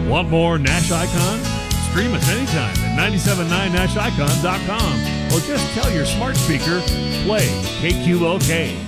Want more Nash Icon? Stream us anytime at 979nashicon.com or just tell your smart speaker, play KQOK.